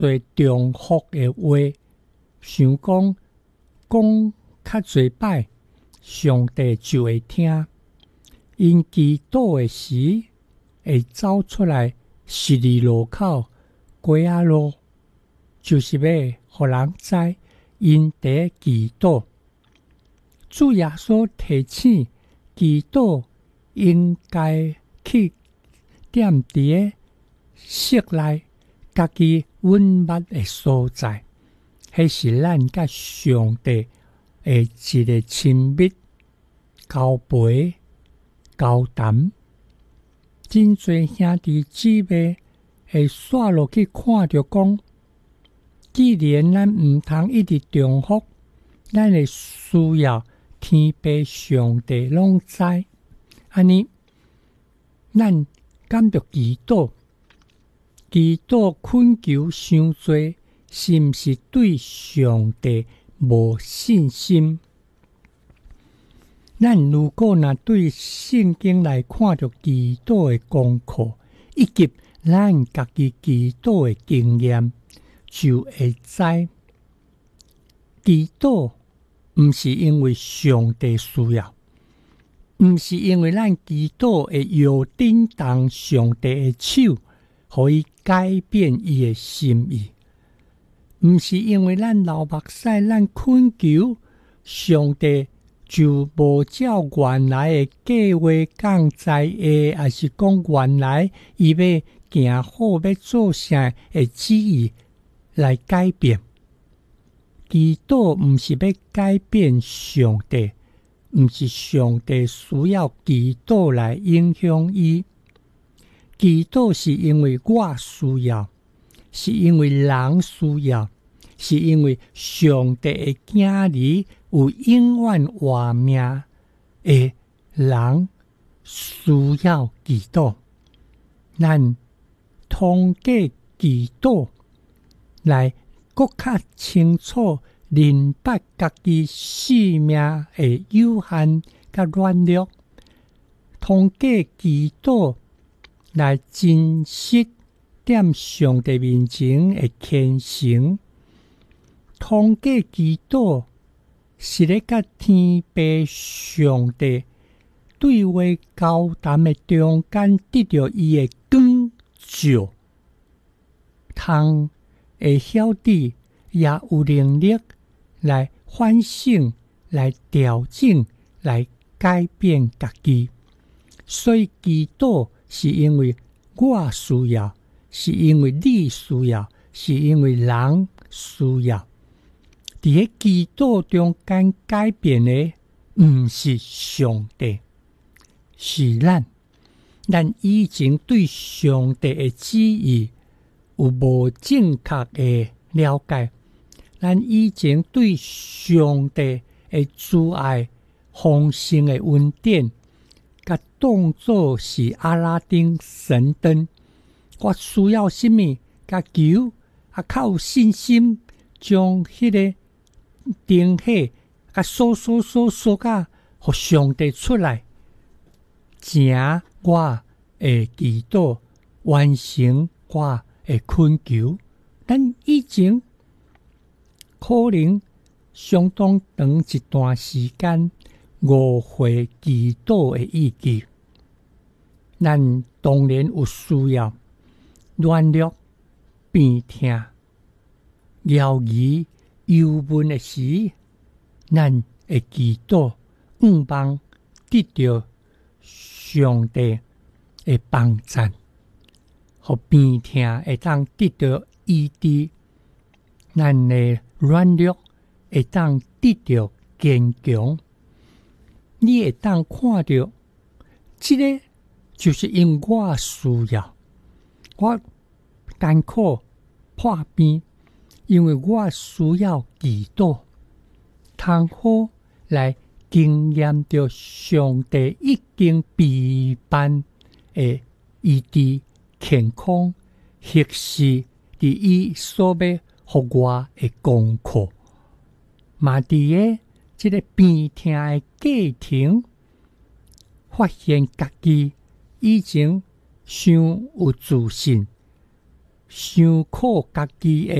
多重复的话，想讲较侪摆，上帝就会听。因祈祷的时，会走出来十字路口街仔路，就是要互人知因伫祈祷。主耶稣提醒祈祷应该去踮伫个室内，家己稳密的所在，迄是咱甲上帝的一个亲密交陪交谈。真侪兄弟姊妹会刷落去看着讲，既然咱毋通一直重复，咱的需要天父上帝拢知，安尼咱敢着祈祷恳求伤多，是毋是对上帝无信心？咱如果若对圣经来看着祈祷的功课，以及咱家己祈祷的经验，就会知祈祷毋是因为上帝需要，毋是因为咱祈祷会摇叮当上帝的手，互伊改变伊的心意，毋是因为咱流目屎，咱恳求上帝就无照原来的计划讲在下，还是讲原来伊要行好要做啥的旨意来改变。祈祷毋是要改变上帝，毋是上帝需要祈祷来影响伊。祈祷是因为我需要，是因为人需要，是因为上帝的囝儿有永远活命的人需要祈祷。咱通过祈祷来更较清楚明白家己生命的有限甲软弱，通过祈祷来真实踮上帝面前的虔诚，通过祈祷是咧甲天父上帝对话交谈的中间，得到伊的光照，通会晓得也有能力来反省、来调整、来改变家己。所以祈祷是因为我需要，是因为你需要，是因为人需要。伫咧祈祷中间改变的，毋是上帝，是咱。咱以前对上帝的旨意有无正确的了解，咱以前对上帝的慈爱、丰盛的恩典，甲当作是阿拉丁神灯。我需要什么，甲求，较有信心，将迄个灯火甲锁甲，互上帝出来，成我的祈祷，完成我的恳求。咱以前可能相当长一段时间误会祈祷的意义。咱当然有需要软弱、病痛、疗愈、忧闷的时，咱会祈祷，望得到上帝的帮助，互病痛会当得到医治，咱的软弱会当得到坚强。你会当看到，这个就是因我需要，我艰苦破病，因为我需要祈祷，通好来经验到上帝已经备办的医治、健康、或是伫伊所要互我的功课，嘛伫个这个病痛的过程，发现家己以前伤有自信， 想靠家己的